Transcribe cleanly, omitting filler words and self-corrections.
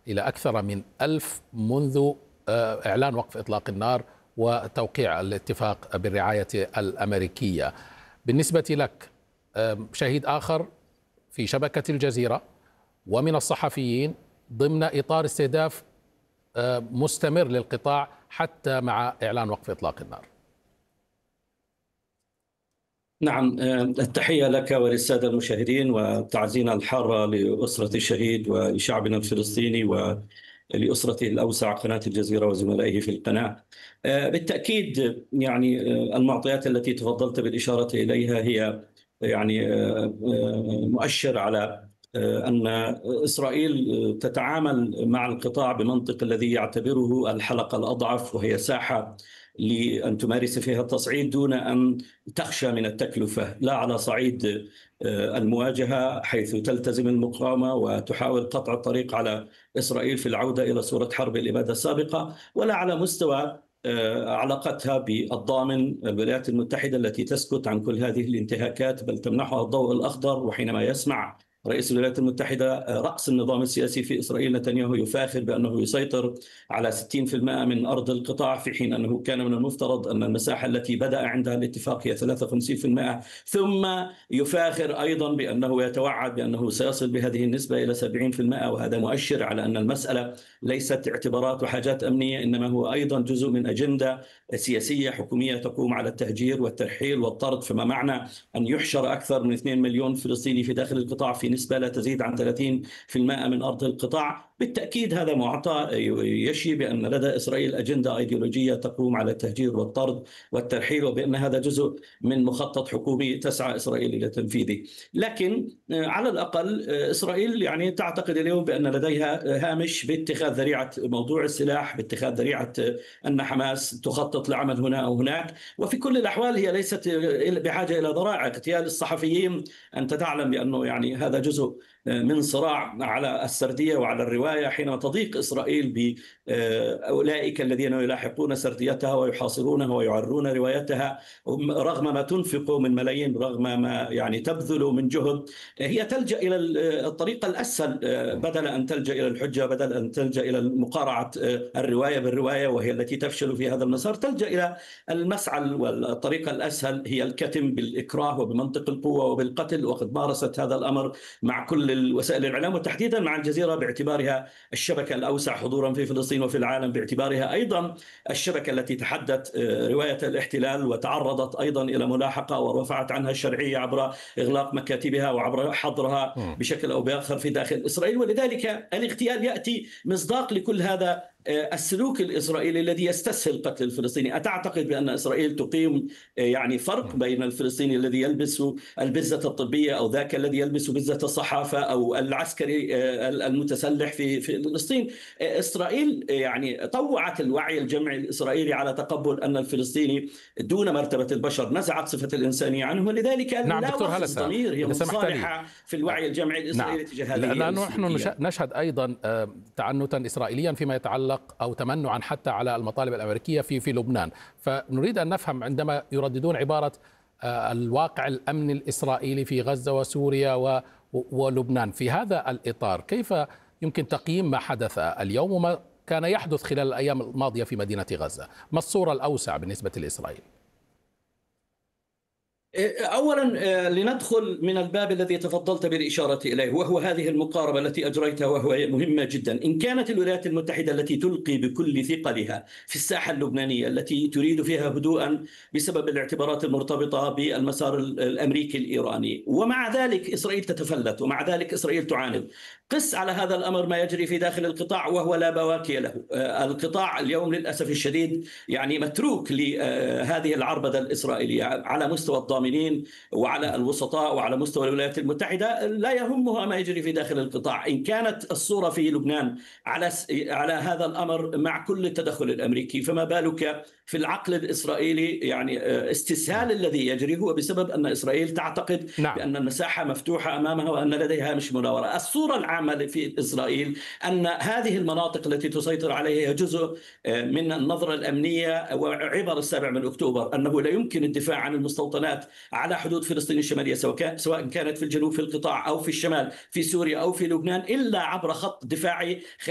إلى أكثر من 1000 منذ إعلان وقف إطلاق النار وتوقيع الاتفاق بالرعاية الأمريكية. بالنسبة لك، شهيد آخر في شبكة الجزيرة ومن الصحفيين ضمن إطار استهداف مستمر للقطاع حتى مع إعلان وقف إطلاق النار. نعم، التحية لك وللسادة المشاهدين وتعزينا الحارة لأسرة الشهيد ولشعبنا الفلسطيني ولأسرته الأوسع قناة الجزيرة وزملائه في القناة. بالتأكيد يعني المعطيات التي تفضلت بالإشارة إليها هي يعني مؤشر على أن إسرائيل تتعامل مع القطاع بمنطق الذي يعتبره الحلقة الأضعف، وهي ساحة لأن تمارس فيها التصعيد دون أن تخشى من التكلفة، لا على صعيد المواجهة حيث تلتزم المقاومة وتحاول قطع الطريق على إسرائيل في العودة إلى صورة حرب الإبادة السابقة، ولا على مستوى علاقتها بالضامن الولايات المتحدة التي تسكت عن كل هذه الانتهاكات بل تمنحها الضوء الأخضر. وحينما يسمع رئيس الولايات المتحدة رأس النظام السياسي في إسرائيل نتنياهو يفاخر بأنه يسيطر على 60% من أرض القطاع، في حين أنه كان من المفترض أن المساحة التي بدأ عندها الاتفاق هي 53%، ثم يفاخر أيضا بأنه يتوعد بأنه سيصل بهذه النسبة إلى 70%. وهذا مؤشر على أن المسألة ليست اعتبارات وحاجات أمنية، إنما هو أيضا جزء من أجندة سياسية حكومية تقوم على التهجير والترحيل والطرد. فما معنى أن يحشر أكثر من 2 مليون فلسطيني في داخل القطاع في نسبة لا تزيد عن 30% من أرض القطاع؟ بالتأكيد هذا معطى يشي بأن لدى إسرائيل أجندة أيديولوجية تقوم على التهجير والطرد والترحيل، وبأن هذا جزء من مخطط حكومي تسعى إسرائيل إلى تنفيذه. لكن على الأقل إسرائيل يعني تعتقد اليوم بأن لديها هامش باتخاذ ذريعة موضوع السلاح، باتخاذ ذريعة أن حماس تخطط لعمل هنا أو هناك. وفي كل الأحوال هي ليست بحاجة إلى ذرائع اغتيال الصحفيين. أنت تعلم بأنه يعني هذا جزء من صراع على السردية وعلى الرواية، حينما تضيق إسرائيل بأولئك الذين يلاحقون سرديتها ويحاصرونها ويعرون روايتها رغم ما تنفق من ملايين، رغم ما يعني تبذل من جهد. هي تلجأ إلى الطريقة الأسهل بدل أن تلجأ إلى الحجة، بدل أن تلجأ إلى مقارعة الرواية بالرواية وهي التي تفشل في هذا المسار. تلجأ إلى المسعى والطريقة الأسهل هي الكتم بالإكراه وبمنطق القوة وبالقتل، وقد مارست هذا الأمر مع كل وسائل الإعلام وتحديدا مع الجزيرة باعتبارها الشبكة الأوسع حضورا في فلسطين وفي العالم، باعتبارها أيضا الشبكة التي تحدت رواية الاحتلال وتعرضت أيضا إلى ملاحقة ورفعت عنها الشرعية عبر إغلاق مكاتبها وعبر حظرها بشكل أو بآخر في داخل إسرائيل. ولذلك الاغتيال يأتي مصداق لكل هذا السلوك الإسرائيلي الذي يستسهل قتل الفلسطيني. أتعتقد بأن إسرائيل تقيم يعني فرق بين الفلسطيني الذي يلبس البزة الطبية أو ذاك الذي يلبس بزة الصحافة أو العسكري المتسلح في فلسطين؟ إسرائيل يعني طوعت الوعي الجمعي الإسرائيلي على تقبل أن الفلسطيني دون مرتبة البر، نزعت صفة الإنسانية عنه، ولذلك نعم لا دكتور وصف ضمير هي مصالحة في الوعي الجمعي الإسرائيلي تجاه هذه لأنه نحن نشهد أيضا تعنتا إسرائيليا فيما يتعلق أو تمنعا حتى على المطالب الأمريكية في لبنان. فنريد أن نفهم عندما يرددون عبارة الواقع الأمني الإسرائيلي في غزة وسوريا ولبنان، في هذا الإطار كيف يمكن تقييم ما حدث اليوم وما كان يحدث خلال الأيام الماضية في مدينة غزة؟ ما الصورة الأوسع بالنسبة لإسرائيل؟ أولا لندخل من الباب الذي تفضلت بالإشارة إليه، وهو هذه المقاربة التي أجريتها وهو مهمة جدا. إن كانت الولايات المتحدة التي تلقي بكل ثقلها في الساحة اللبنانية التي تريد فيها هدوءا بسبب الاعتبارات المرتبطة بالمسار الأمريكي الإيراني، ومع ذلك إسرائيل تتفلت، ومع ذلك إسرائيل تعاند. قس على هذا الأمر ما يجري في داخل القطاع وهو لا بواكي له. القطاع اليوم للأسف الشديد يعني متروك لهذه العربدة الإسرائيلية على مستوى الضامنين وعلى الوسطاء وعلى مستوى الولايات المتحدة. لا يهمها ما يجري في داخل القطاع. إن كانت الصورة في لبنان على هذا الأمر مع كل التدخل الأمريكي، فما بالك في العقل الإسرائيلي؟ يعني استسهال الذي يجري هو بسبب أن إسرائيل تعتقد بأن المساحة مفتوحة أمامها وأن لديها مش مناورة. الصورة العامة في إسرائيل أن هذه المناطق التي تسيطر عليها جزء من النظرة الأمنية وعبر 7 من أكتوبر، أنه لا يمكن الدفاع عن المستوطنات على حدود فلسطين الشمالية سواء كانت في الجنوب في القطاع أو في الشمال في سوريا أو في لبنان إلا عبر خط دفاعي